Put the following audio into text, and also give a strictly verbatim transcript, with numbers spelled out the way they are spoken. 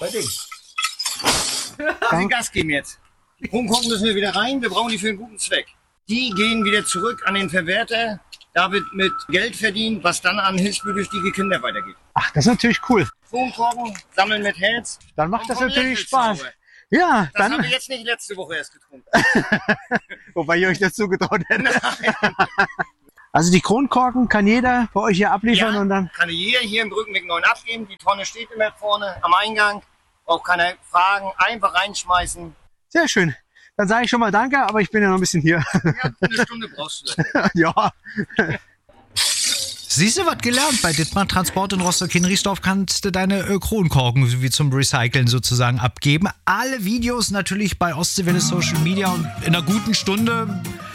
Bei dir. Die Gas geben jetzt. Die Kronkorken müssen wir wieder rein. Wir brauchen die für einen guten Zweck. Die gehen wieder zurück an den Verwerter. Da wird mit Geld verdient, was dann an hilfsbedürftige Kinder weitergeht. Ach, das ist natürlich cool. Kronkorken sammeln mit Herz. Dann macht das kommt natürlich Lächelzauber. Spaß. Ja, Das haben dann. wir jetzt nicht letzte Woche erst getrunken. Wobei ihr euch das zugetraut hättet. Also die Kronkorken kann jeder bei euch hier abliefern Ja, und dann. kann jeder hier im Brückenweg neun abgeben. Die Tonne steht immer vorne am Eingang. Auch keiner fragen, einfach reinschmeißen. Sehr schön. Dann sage ich schon mal danke, aber ich bin ja noch ein bisschen hier. Ja, eine Stunde brauchst du dafür. Ja. Siehst du, was gelernt bei Dittmar Transport in Rostock-Hinrichsdorf kannst du deine äh, Kronkorken wie zum Recyceln sozusagen abgeben. Alle Videos natürlich bei Ostseewelle Social Media und in einer guten Stunde